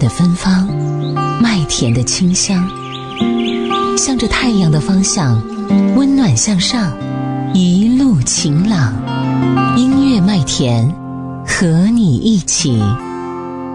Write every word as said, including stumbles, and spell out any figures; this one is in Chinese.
的芬芳，麦田的清香，向着太阳的方向，温暖向上，一路晴朗。音乐麦田，和你一起